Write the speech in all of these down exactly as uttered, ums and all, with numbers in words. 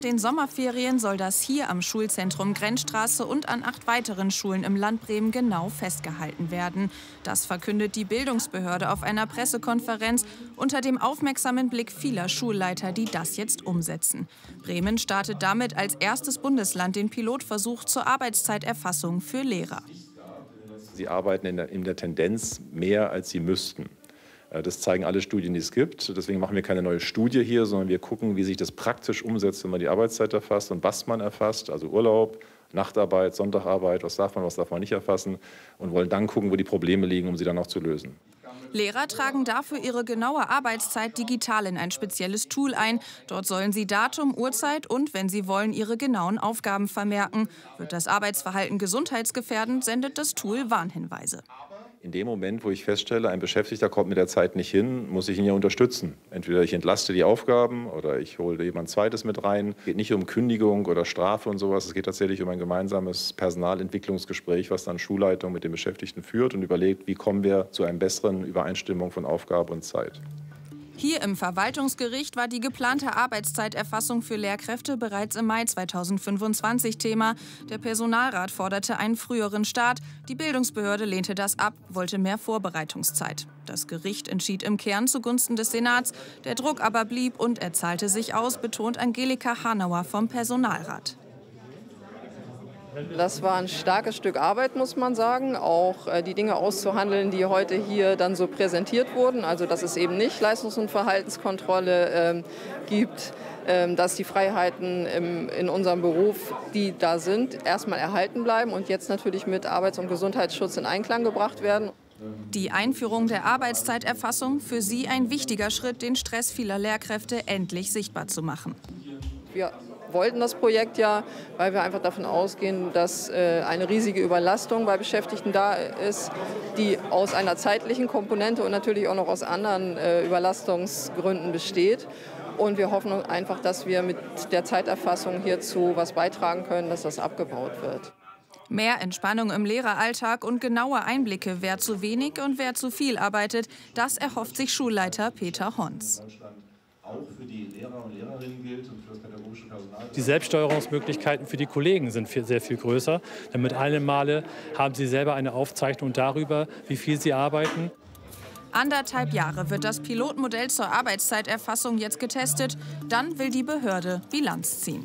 Den Sommerferien soll das hier am Schulzentrum Grenzstraße und an acht weiteren Schulen im Land Bremen genau festgehalten werden. Das verkündet die Bildungsbehörde auf einer Pressekonferenz unter dem aufmerksamen Blick vieler Schulleiter, die das jetzt umsetzen. Bremen startet damit als erstes Bundesland den Pilotversuch zur Arbeitszeiterfassung für Lehrer. Sie arbeiten in der, in der Tendenz mehr, als sie müssten. Das zeigen alle Studien, die es gibt. Deswegen machen wir keine neue Studie hier, sondern wir gucken, wie sich das praktisch umsetzt, wenn man die Arbeitszeit erfasst und was man erfasst, also Urlaub, Nachtarbeit, Sonntagarbeit, was darf man, was darf man nicht erfassen, und wollen dann gucken, wo die Probleme liegen, um sie dann auch zu lösen. Lehrer tragen dafür ihre genaue Arbeitszeit digital in ein spezielles Tool ein. Dort sollen sie Datum, Uhrzeit und, wenn sie wollen, ihre genauen Aufgaben vermerken. Wird das Arbeitsverhalten gesundheitsgefährdend, sendet das Tool Warnhinweise. In dem Moment, wo ich feststelle, ein Beschäftigter kommt mit der Zeit nicht hin, muss ich ihn ja unterstützen. Entweder ich entlaste die Aufgaben oder ich hole jemand Zweites mit rein. Es geht nicht um Kündigung oder Strafe und sowas. Es geht tatsächlich um ein gemeinsames Personalentwicklungsgespräch, was dann Schulleitung mit den Beschäftigten führt und überlegt, wie kommen wir zu einer besseren Übereinstimmung von Aufgabe und Zeit. Hier im Verwaltungsgericht war die geplante Arbeitszeiterfassung für Lehrkräfte bereits im Mai zweitausendfünfundzwanzig Thema. Der Personalrat forderte einen früheren Start. Die Bildungsbehörde lehnte das ab, wollte mehr Vorbereitungszeit. Das Gericht entschied im Kern zugunsten des Senats. Der Druck aber blieb und er zahlte sich aus, betont Angelika Hanauer vom Personalrat. Das war ein starkes Stück Arbeit, muss man sagen, auch äh, die Dinge auszuhandeln, die heute hier dann so präsentiert wurden. Also dass es eben nicht Leistungs- und Verhaltenskontrolle äh, gibt, äh, dass die Freiheiten im, in unserem Beruf, die da sind, erstmal erhalten bleiben und jetzt natürlich mit Arbeits- und Gesundheitsschutz in Einklang gebracht werden. Die Einführung der Arbeitszeiterfassung, für sie ein wichtiger Schritt, den Stress vieler Lehrkräfte endlich sichtbar zu machen. Wir wollten das Projekt ja, weil wir einfach davon ausgehen, dass äh, eine riesige Überlastung bei Beschäftigten da ist, die aus einer zeitlichen Komponente und natürlich auch noch aus anderen äh, Überlastungsgründen besteht. Und wir hoffen einfach, dass wir mit der Zeiterfassung hierzu was beitragen können, dass das abgebaut wird. Mehr Entspannung im Lehreralltag und genaue Einblicke, wer zu wenig und wer zu viel arbeitet, das erhofft sich Schulleiter Peter Hons. Auch für die Lehrer und Lehrerinnen gilt und für das pädagogische Personal. Die Selbststeuerungsmöglichkeiten für die Kollegen sind viel, sehr viel größer. Denn mit einem Male haben sie selber eine Aufzeichnung darüber, wie viel sie arbeiten. Anderthalb Jahre wird das Pilotmodell zur Arbeitszeiterfassung jetzt getestet. Dann will die Behörde Bilanz ziehen.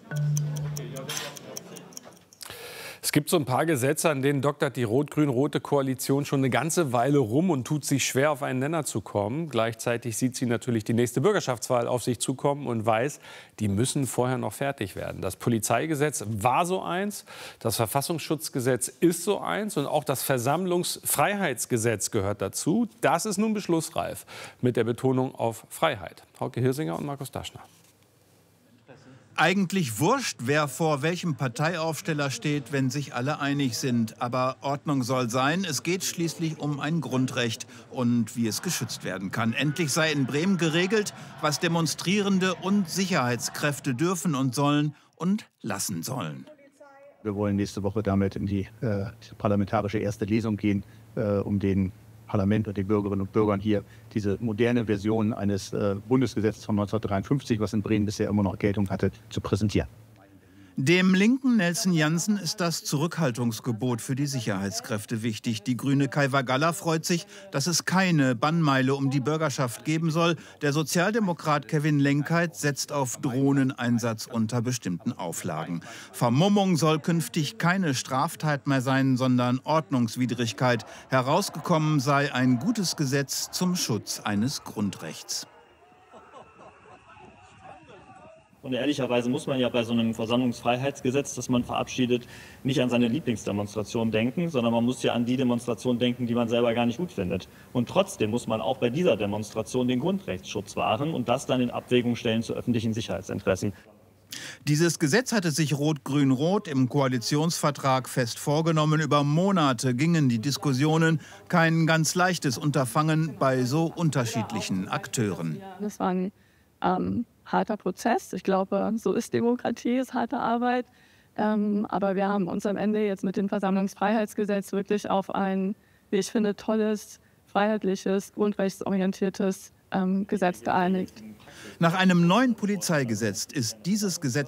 Es gibt so ein paar Gesetze, an denen doktert die rot-grün-rote Koalition schon eine ganze Weile rum und tut sich schwer, auf einen Nenner zu kommen. Gleichzeitig sieht sie natürlich die nächste Bürgerschaftswahl auf sich zukommen und weiß, die müssen vorher noch fertig werden. Das Polizeigesetz war so eins, das Verfassungsschutzgesetz ist so eins und auch das Versammlungsfreiheitsgesetz gehört dazu. Das ist nun beschlussreif, mit der Betonung auf Freiheit. Hauke Hirsinger und Markus Daschner. Eigentlich wurscht, wer vor welchem Parteiaufsteller steht, wenn sich alle einig sind. Aber Ordnung soll sein. Es geht schließlich um ein Grundrecht und wie es geschützt werden kann. Endlich sei in Bremen geregelt, was Demonstrierende und Sicherheitskräfte dürfen und sollen und lassen sollen. Wir wollen nächste Woche damit in die äh, parlamentarische erste Lesung gehen, äh, um den Parlament und den Bürgerinnen und Bürgern hier diese moderne Version eines äh, Bundesgesetzes von neunzehnhundertdreiundfünfzig, was in Bremen bisher immer noch Geltung hatte, zu präsentieren. Dem linken Nelson Janssen ist das Zurückhaltungsgebot für die Sicherheitskräfte wichtig. Die grüne Kai Vagalla freut sich, dass es keine Bannmeile um die Bürgerschaft geben soll. Der Sozialdemokrat Kevin Lenkheit setzt auf Drohneneinsatz unter bestimmten Auflagen. Vermummung soll künftig keine Straftat mehr sein, sondern Ordnungswidrigkeit. Herausgekommen sei ein gutes Gesetz zum Schutz eines Grundrechts. Und ehrlicherweise muss man ja bei so einem Versammlungsfreiheitsgesetz, das man verabschiedet, nicht an seine Lieblingsdemonstration denken, sondern man muss ja an die Demonstration denken, die man selber gar nicht gut findet. Und trotzdem muss man auch bei dieser Demonstration den Grundrechtsschutz wahren und das dann in Abwägung stellen zu öffentlichen Sicherheitsinteressen. Dieses Gesetz hatte sich Rot-Grün-Rot im Koalitionsvertrag fest vorgenommen. Über Monate gingen die Diskussionen. Kein ganz leichtes Unterfangen bei so unterschiedlichen Akteuren. Das war ein ähm harter Prozess. Ich glaube, so ist Demokratie, ist harte Arbeit. Ähm, aber wir haben uns am Ende jetzt mit dem Versammlungsfreiheitsgesetz wirklich auf ein, wie ich finde, tolles, freiheitliches, grundrechtsorientiertes ähm, Gesetz geeinigt. Nach einem neuen Polizeigesetz ist dieses Gesetz